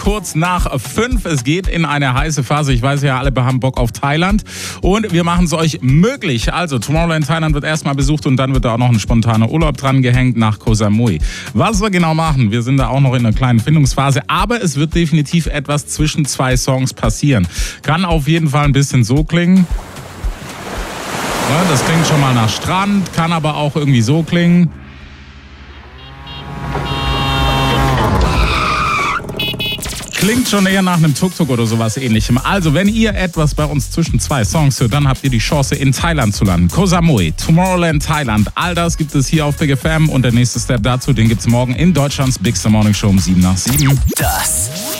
kurz nach 5. Es geht in eine heiße Phase. Ich weiß ja, alle haben Bock auf Thailand. Und wir machen es euch möglich. Also, Tomorrowland Thailand wird erstmal besucht und dann wird da auch noch ein spontaner Urlaub dran gehängt nach Koh Samui. Was wir genau machen, wir sind da auch noch in einer kleinen Findungsphase, aber es wird definitiv etwas zwischen zwei Songs passieren. Kann auf jeden Fall ein bisschen so klingen. Ja, das klingt schon mal nach Strand, kann aber auch irgendwie so klingen. Klingt schon eher nach einem Tuk-Tuk oder sowas ähnlichem. Also, wenn ihr etwas bei uns zwischen zwei Songs hört, dann habt ihr die Chance, in Thailand zu landen. Koh Samui, Tomorrowland Thailand, all das gibt es hier auf Big FM. Und der nächste Step dazu, den gibt's morgen in Deutschlands Big Morning Show um 7 nach 7. Das